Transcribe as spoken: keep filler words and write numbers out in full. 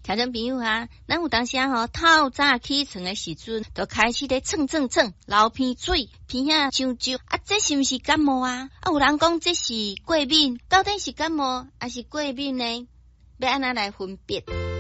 听众朋友啊，咱有当时啊吼，透早起床的时阵，就开始咧蹭蹭蹭，流鼻水，鼻啊痒痒，啊，这是毋是感冒啊？啊，有人讲这是过敏，到底是感冒还是过敏呢？要安怎来分别？